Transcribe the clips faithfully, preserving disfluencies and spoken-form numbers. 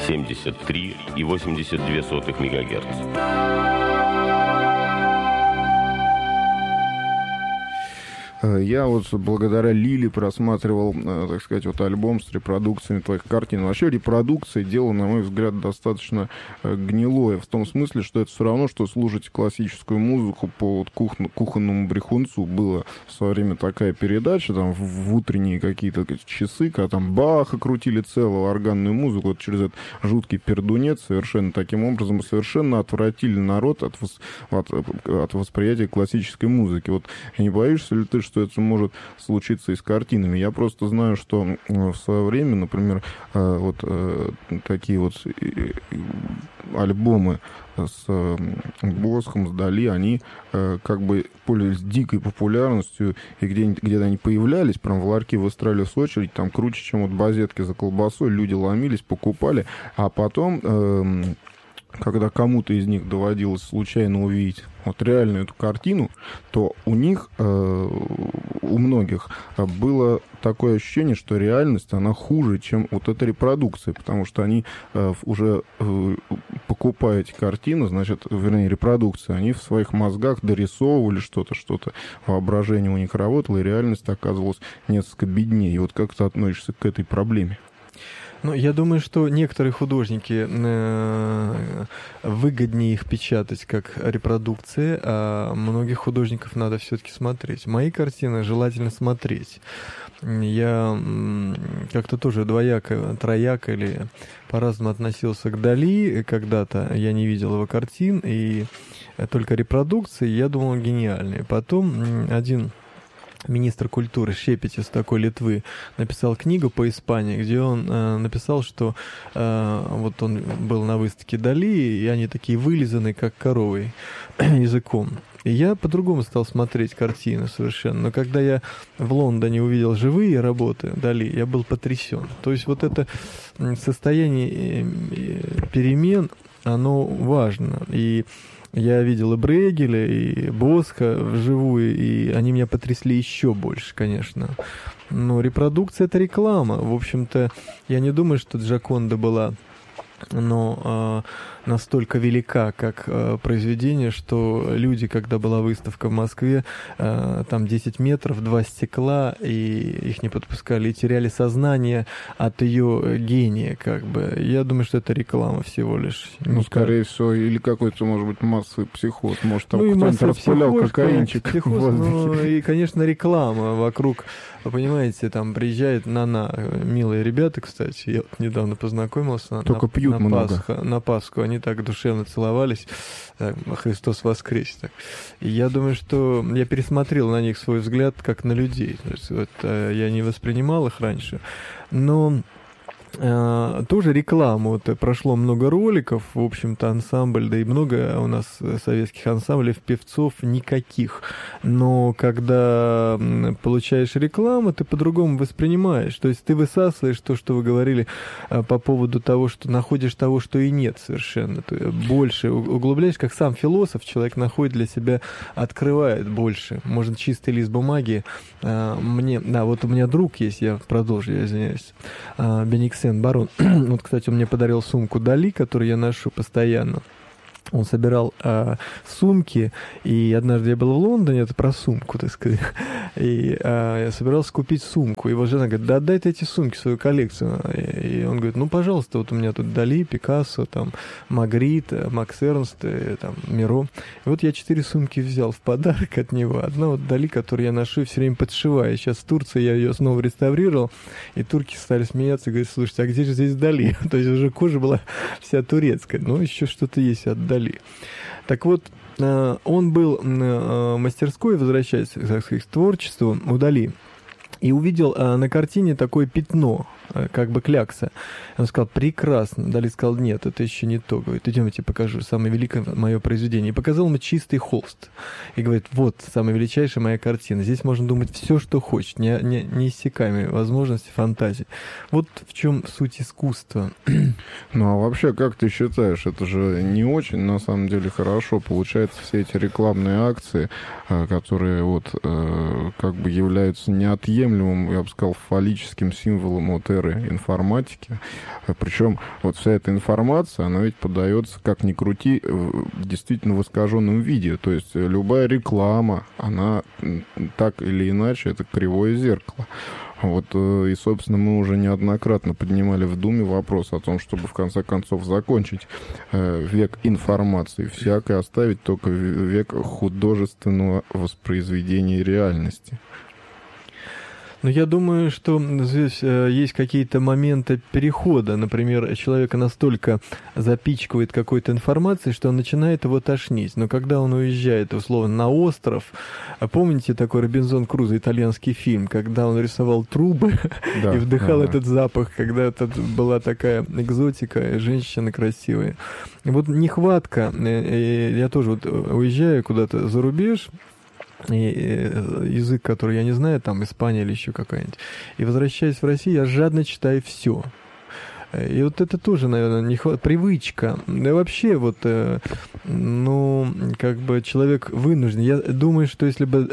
семьдесят три и восемьдесят две сотых мегагерц. Я вот благодаря Лиле просматривал, так сказать, вот альбом с репродукциями твоих картин. Вообще репродукция — дело, на мой взгляд, достаточно гнилое. В том смысле, что это все равно, что слушать классическую музыку по вот кух- кухонному брехунцу. Было в свое время такая передача, там, в утренние какие-то часы, когда там Баха крутили целую органную музыку. Вот через этот жуткий пердунец совершенно таким образом совершенно отвратили народ от, вос- от, от восприятия классической музыки. Вот не боишься ли ты, что это может случиться и с картинами? Я просто знаю, что в свое время, например, вот такие вот альбомы с Босхом, с Дали, они как бы пользовались дикой популярностью, и где, где они появлялись, прям в ларьке выстраивались в очередь, там круче, чем вот базетки за колбасой, люди ломились, покупали, а потом, когда кому-то из них доводилось случайно увидеть вот реальную эту картину, то у них, э, у многих, было такое ощущение, что реальность, она хуже, чем вот эта репродукция, потому что они э, уже э, покупая эти картины, значит, вернее, репродукции, они в своих мозгах дорисовывали что-то, что-то, воображение у них работало, и реальность оказывалась несколько беднее. И вот как ты относишься к этой проблеме? Ну, я думаю, что некоторые художники э, выгоднее их печатать как репродукции, а многих художников надо все-таки смотреть. Мои картины желательно смотреть. Я как-то тоже двояко, трояко или по-разному относился к Дали когда-то. Я не видел его картин, и только репродукции, я думал, гениальные. Потом один министр культуры Шепетис, такой Литвы, написал книгу по Испании, где он э, написал, что э, вот он был на выставке Дали, и они такие вылизаны, как коровой, языком. И я по-другому стал смотреть картины совершенно. Но когда я в Лондоне увидел живые работы Дали, я был потрясен. То есть вот это состояние перемен, оно важно. И я видел и Брейгеля, и Босха вживую, и они меня потрясли еще больше, конечно. Но репродукция — это реклама. В общем-то, я не думаю, что Джоконда была, но э, настолько велика, как э, произведение, что люди, когда была выставка в Москве, э, там десять метров, два стекла, и их не подпускали, и теряли сознание от ее гения, как бы. Я думаю, что это реклама всего лишь. Ну, Никак. скорее всего, или какой-то, может быть, массовый психоз. Может, там ну, кто-нибудь распылял кокаинчик. Психоз, ну, и, конечно, реклама вокруг. Вы понимаете, там приезжает Нана, милые ребята, кстати, я вот недавно познакомился. Только на, пьют на много. Пасху, на Пасху они так душевно целовались. Так, Христос воскресе. Так. И я думаю, что я пересмотрел на них свой взгляд как на людей. То есть, вот, я не воспринимал их раньше, но Uh, тоже реклама. Вот прошло много роликов, в общем-то, ансамбль, да и много у нас советских ансамблей, певцов никаких. Но когда получаешь рекламу, ты по-другому воспринимаешь. То есть ты высасываешь то, что вы говорили uh, по поводу того, что находишь того, что и нет совершенно. Ты больше углубляешь, как сам философ, человек находит для себя, открывает больше. Может, чистый лист бумаги. Uh, мне, да, вот у меня друг есть, я продолжу, я извиняюсь, uh, Беникс Барон. Вот, кстати, он мне подарил сумку Дали, которую я ношу постоянно. Он собирал э, сумки, и однажды я был в Лондоне, это про сумку, так сказать, и э, я собирался купить сумку. Его жена говорит: да отдай ты эти сумки, свою коллекцию. И он говорит: ну, пожалуйста, вот у меня тут Дали, Пикассо, там, Магрит, Макс Эрнст, там, Миро. И вот я четыре сумки взял в подарок от него. Одна вот Дали, которую я ношу и все время подшиваю. Сейчас в Турции я ее снова реставрировал, и турки стали смеяться и говорят: слушайте, а где же здесь Дали? То есть уже кожа была вся турецкая. Ну, еще что-то есть от Дали. Так вот, он был в мастерской, возвращаясь, так сказать, к творчеству, у Дали, и увидел на картине такое пятно, как бы клякса. Он сказал: прекрасно. Дали сказал: нет, это еще не то. Говорит: идем, я тебе покажу самое великое мое произведение. И показал ему чистый холст. И говорит: вот самая величайшая моя картина. Здесь можно думать все, что хочешь. Не, не, неиссякаемые возможности фантазии. Вот в чем суть искусства. Ну, а вообще, как ты считаешь, это же не очень, на самом деле, хорошо. Получается, все эти рекламные акции, которые вот как бы являются неотъемлемыми неприемлемым, я бы сказал, фаллическим символом от эры информатики. Причем вот вся эта информация, она ведь подается, как ни крути, действительно в искаженном виде. То есть любая реклама, она так или иначе, это кривое зеркало. Вот, и, собственно, мы уже неоднократно поднимали в Думе вопрос о том, чтобы, в конце концов, закончить э, век информации всякой, оставить только век художественного воспроизведения реальности. Но я думаю, что здесь э, есть какие-то моменты перехода. Например, человека настолько запичкивает какой-то информацией, что он начинает его тошнить. Но когда он уезжает, условно, на остров, а помните такой Робинзон Крузо, итальянский фильм, когда он рисовал трубы Да, и вдыхал да, этот запах, когда это была такая экзотика, женщины красивые. И вот нехватка, э, э, я тоже вот уезжаю куда-то за рубеж, и язык, который я не знаю, там Испания или еще какая-нибудь. И возвращаясь в Россию, я жадно читаю все. И вот это тоже, наверное, не хват... привычка. Да и вообще, вот, э, ну, как бы человек вынужден. Я думаю, что если бы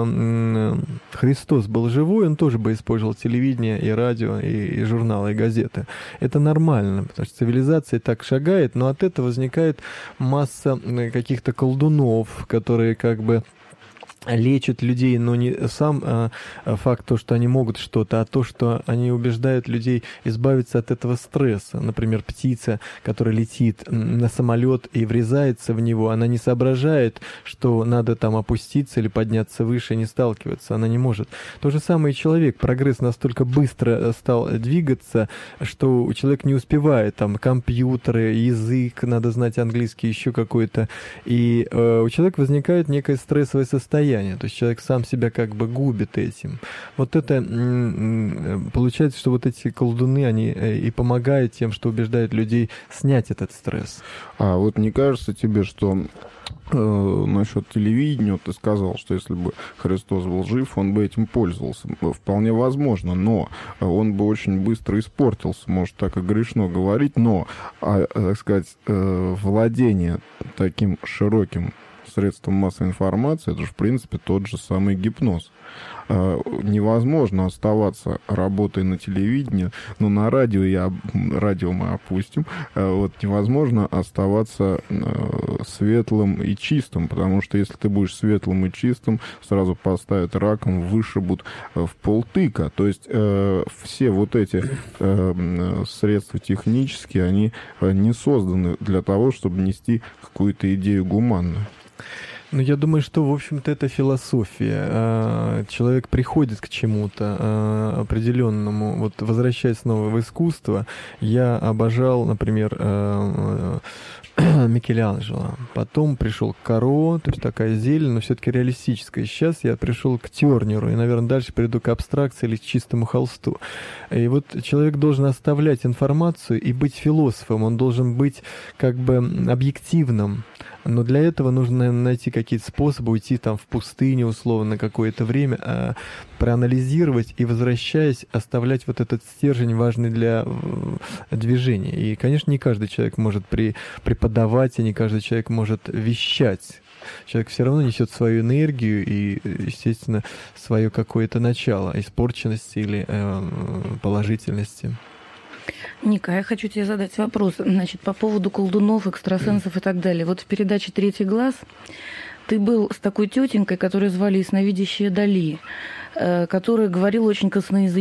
э, Христос был живой, он тоже бы использовал телевидение и радио, и, и журналы, и газеты. Это нормально, потому что цивилизация так шагает, но от этого возникает масса каких-то колдунов, которые как бы лечат людей, но не сам а, факт то, что они могут что-то, а то, что они убеждают людей избавиться от этого стресса. Например, птица, которая летит на самолет и врезается в него, она не соображает, что надо там опуститься или подняться выше, не сталкиваться, она не может. То же самое и человек. Прогресс настолько быстро стал двигаться, что человек не успевает. Там компьютеры, язык, надо знать английский, еще какой-то. И э, у человека возникает некое стрессовое состояние. То есть человек сам себя как бы губит этим. Вот это получается, что вот эти колдуны, они и помогают тем, что убеждают людей снять этот стресс. А вот не кажется тебе, что э, насчет телевидения, вот ты сказал, что если бы Христос был жив, он бы этим пользовался. Вполне возможно, но он бы очень быстро испортился, может, так и грешно говорить, но, а, так сказать, э, владение таким широким средством массовой информации, это же, в принципе, тот же самый гипноз. Невозможно оставаться, работая на телевидении, но на радио, я, радио мы опустим, вот невозможно оставаться светлым и чистым, потому что если ты будешь светлым и чистым, сразу поставят раком, вышибут в полтыка. То есть все вот эти средства технические, они не созданы для того, чтобы нести какую-то идею гуманную. Ну, я думаю, что, в общем-то, это философия. Человек приходит к чему-то определенному. Вот, возвращаясь снова в искусство, я обожал, например, Микеланджело. Потом пришел к Каро, то есть такая зелень, но все-таки реалистическая. Сейчас я пришел к Тернеру, и, наверное, дальше приду к абстракции или к чистому холсту. И вот человек должен оставлять информацию и быть философом. Он должен быть как бы объективным. Но для этого нужно найти какие-то способы, уйти там в пустыню условно на какое-то время, а, проанализировать и, возвращаясь, оставлять вот этот стержень, важный для движения. И, конечно, не каждый человек может при, преподавать, и не каждый человек может вещать. Человек все равно несет свою энергию и, естественно, свое какое-то начало испорченности или э, положительности. Ника, я хочу тебе задать вопрос, значит, по поводу колдунов, экстрасенсов и так далее. Вот в передаче «Третий глаз» ты был с такой тетенькой, которую звали ясновидящая Дали, которая говорила очень косноязычно.